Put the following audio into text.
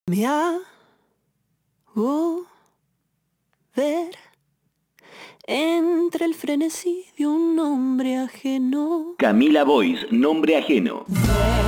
Me hago ver entre el frenesí de un hombre ajeno. Camila Boyce, nombre ajeno.